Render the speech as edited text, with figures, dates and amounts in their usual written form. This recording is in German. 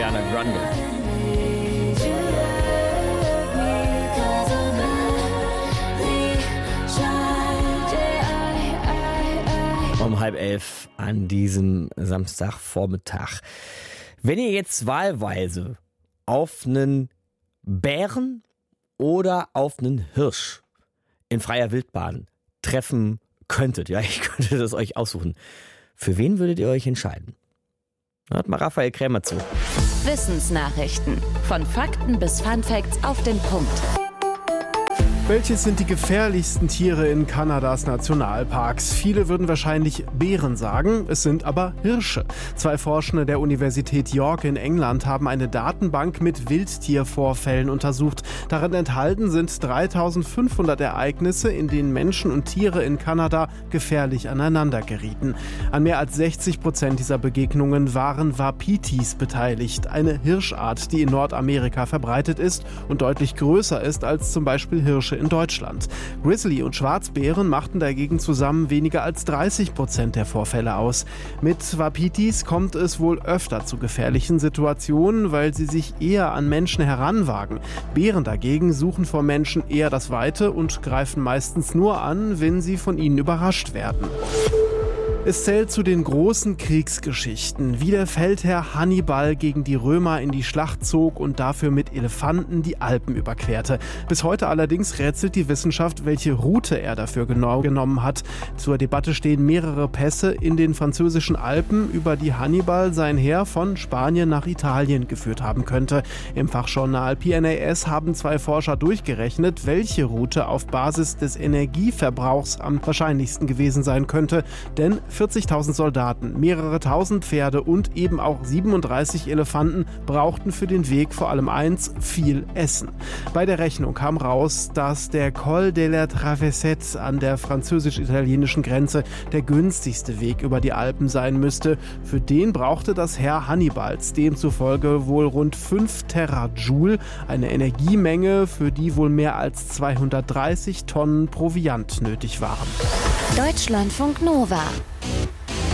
Ariana Grande. Um 10:30 an diesem Samstagvormittag. Wenn ihr jetzt wahlweise auf einen Bären oder auf einen Hirsch in freier Wildbahn treffen könntet, ja, ich könnte das euch aussuchen, für wen würdet ihr euch entscheiden? Hört mal Raphael Krämer zu. Wissensnachrichten. Von Fakten bis Funfacts auf den Punkt. Welches sind die gefährlichsten Tiere in Kanadas Nationalparks? Viele würden wahrscheinlich Bären sagen, es sind aber Hirsche. 2 Forschende der Universität York in England haben eine Datenbank mit Wildtiervorfällen untersucht. Darin enthalten sind 3500 Ereignisse, in denen Menschen und Tiere in Kanada gefährlich aneinander gerieten. An mehr als 60% dieser Begegnungen waren Wapitis beteiligt, eine Hirschart, die in Nordamerika verbreitet ist und deutlich größer ist als zum Beispiel Hirsche in Deutschland. Grizzly und Schwarzbären machten dagegen zusammen weniger als 30% der Vorfälle aus. Mit Wapitis kommt es wohl öfter zu gefährlichen Situationen, weil sie sich eher an Menschen heranwagen. Bären dagegen suchen vor Menschen eher das Weite und greifen meistens nur an, wenn sie von ihnen überrascht werden. Es zählt zu den großen Kriegsgeschichten, wie der Feldherr Hannibal gegen die Römer in die Schlacht zog und dafür mit Elefanten die Alpen überquerte. Bis heute allerdings rätselt die Wissenschaft, welche Route er dafür genau genommen hat. Zur Debatte stehen mehrere Pässe in den französischen Alpen, über die Hannibal sein Heer von Spanien nach Italien geführt haben könnte. Im Fachjournal PNAS haben 2 Forscher durchgerechnet, welche Route auf Basis des Energieverbrauchs am wahrscheinlichsten gewesen sein könnte, denn 40.000 Soldaten, mehrere tausend Pferde und eben auch 37 Elefanten brauchten für den Weg vor allem eins: viel Essen. Bei der Rechnung kam raus, dass der Col de la Travessette an der französisch-italienischen Grenze der günstigste Weg über die Alpen sein müsste. Für den brauchte das Heer Hannibals demzufolge wohl rund 5 Terajoule, eine Energiemenge, für die wohl mehr als 230 Tonnen Proviant nötig waren. Deutschlandfunk Nova.